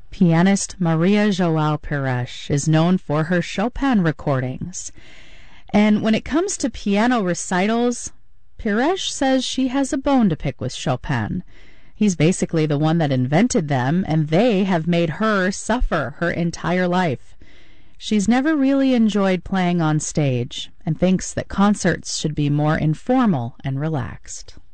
Pianist Maria João Pires is known for her Chopin recordings. And when it comes to piano recitals, Pires says she has a bone to pick with Chopin. He's basically the one that invented them, and they have made her suffer her entire life. She's never really enjoyed playing on stage and thinks that concerts should be more informal and relaxed.